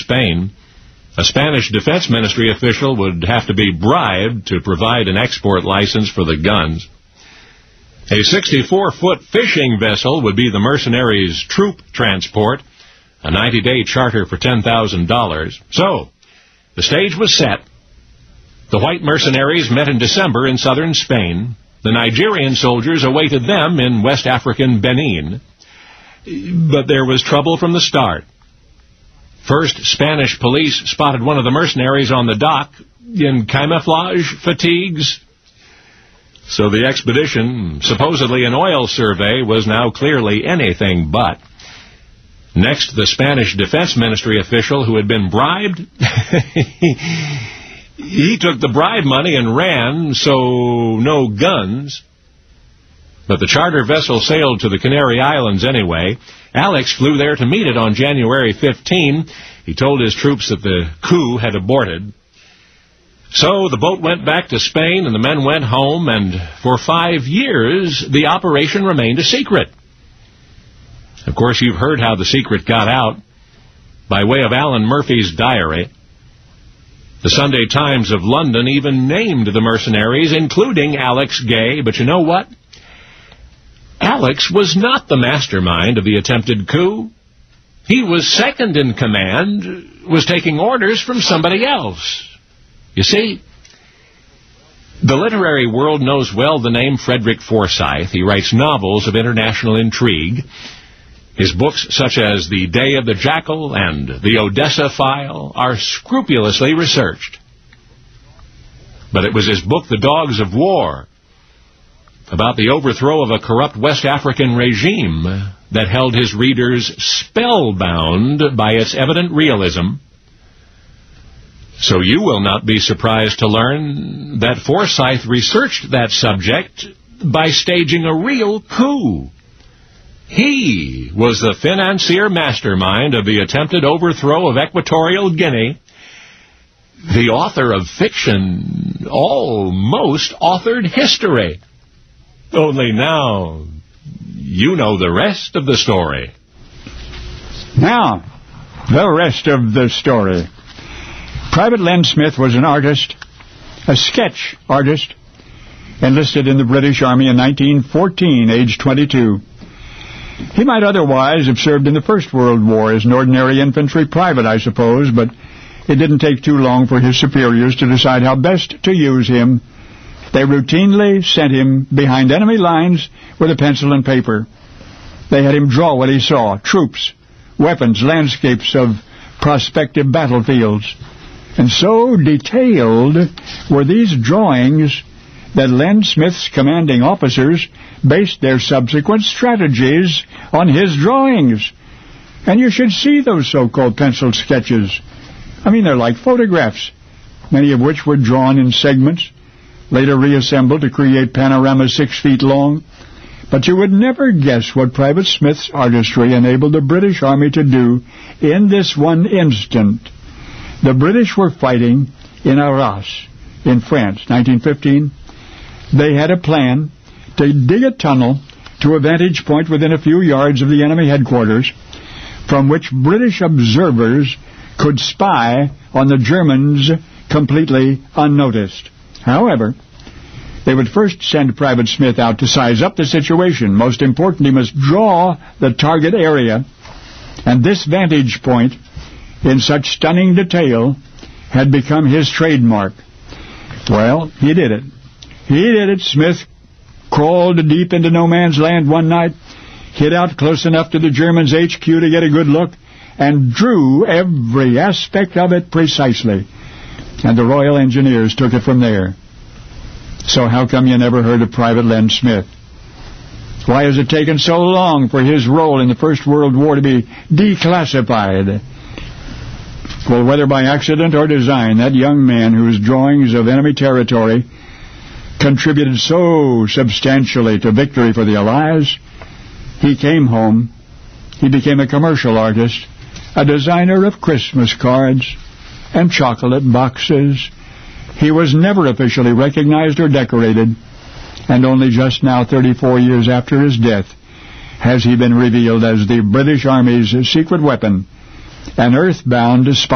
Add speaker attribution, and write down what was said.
Speaker 1: Spain. A Spanish Defense Ministry official would have to be bribed to provide an export license for the guns. A 64-foot fishing vessel would be the mercenaries' troop transport, a 90-day charter for $10,000. So, the stage was set. The white mercenaries met in December in southern Spain. The Nigerian soldiers awaited them in West African Benin. But there was trouble from the start. First, Spanish police spotted one of the mercenaries on the dock in camouflage fatigues. So the expedition, supposedly an oil survey, was now clearly anything but. Next, the Spanish Defense Ministry official who had been bribed, he took the bribe money and ran, so no guns. But the charter vessel sailed to the Canary Islands anyway. Alex flew there to meet it on January 15. He told his troops that the coup had aborted. So the boat went back to Spain and the men went home, and for 5 years the operation remained a secret. Of course, you've heard how the secret got out by way of Alan Murphy's diary. The Sunday Times of London even named the mercenaries, including Alex Gay. But you know what? Alex was not the mastermind of the attempted coup. He was second in command, was taking orders from somebody else. You see, the literary world knows well the name Frederick Forsyth. He writes novels of international intrigue. His books, such as The Day of the Jackal and The Odessa File, are scrupulously researched. But it was his book, The Dogs of War, about the overthrow of a corrupt West African regime, that held his readers spellbound by its evident realism. So you will not be surprised to learn that Forsyth researched that subject by staging a real coup. He was the financier mastermind of the attempted overthrow of Equatorial Guinea. The author of fiction almost authored history. Only now, you know the rest of the story.
Speaker 2: Now, the rest of the story. Private Len Smith was an artist, a sketch artist, enlisted in the British Army in 1914, age 22. He might otherwise have served in the First World War as an ordinary infantry private, I suppose, but it didn't take too long for his superiors to decide how best to use him. They routinely sent him behind enemy lines with a pencil and paper. They had him draw what he saw: troops, weapons, landscapes of prospective battlefields. And so detailed were these drawings that Len Smith's commanding officers based their subsequent strategies on his drawings. And you should see those so-called pencil sketches. I mean, they're like photographs, many of which were drawn in segments, later reassembled to create panoramas 6 feet long. But you would never guess what Private Smith's artistry enabled the British Army to do in this one instant. The British were fighting in Arras, in France, 1915. They had a plan to dig a tunnel to a vantage point within a few yards of the enemy headquarters, from which British observers could spy on the Germans completely unnoticed. However, they would first send Private Smith out to size up the situation. Most important, he must draw the target area, and this vantage point, in such stunning detail, had become his trademark. Well, he did it. He did it. Smith crawled deep into no man's land one night, hid out close enough to the Germans' HQ to get a good look, and drew every aspect of it precisely. And the Royal Engineers took it from there. So how come you never heard of Private Len Smith? Why has it taken so long for his role in the First World War to be declassified? Well, whether by accident or design, that young man whose drawings of enemy territory contributed so substantially to victory for the Allies, he came home, he became a commercial artist, a designer of Christmas cards and chocolate boxes. He was never officially recognized or decorated, and only just now, 34 years after his death, has he been revealed as the British Army's secret weapon, an earthbound spy.